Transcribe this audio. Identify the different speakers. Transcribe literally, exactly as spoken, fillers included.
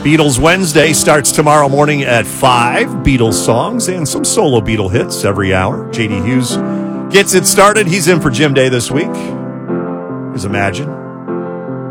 Speaker 1: Beatles Wednesday starts tomorrow morning at five. Beatles songs and some solo Beatle hits every hour. J D Hughes gets it started. He's in for Jim Day this week. Here's Imagine.